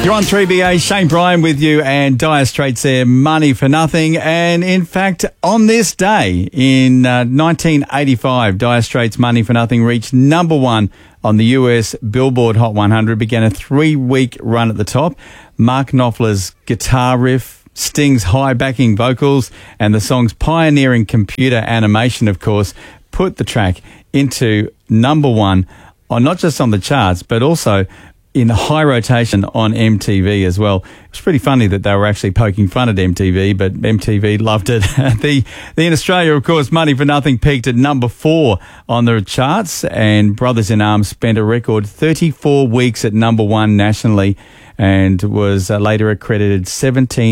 You're on 3BA, Shane Bryan with you, and Dire Straits there, Money for Nothing. And in fact, on this day in 1985, Dire Straits' Money for Nothing reached number one on the US Billboard Hot 100, began a 3-week run at the top. Mark Knopfler's guitar riff, Sting's high backing vocals, and the song's pioneering computer animation, of course, put the track into number one, on not just on the charts, but also in high rotation on MTV as well. It was pretty funny that they were actually poking fun at MTV, but MTV loved it. In Australia, of course, Money for Nothing peaked at number 4 on the charts, and Brothers in Arms spent a record 34 weeks at number 1 nationally and was later accredited 17